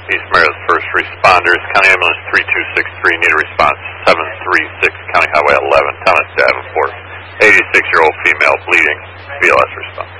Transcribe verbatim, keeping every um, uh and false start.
East Meredith first responders. County Ambulance three two six three, need a response seven three six, County Highway eleven, Thomas Davenport. eighty-six-year-old female bleeding. B L S response.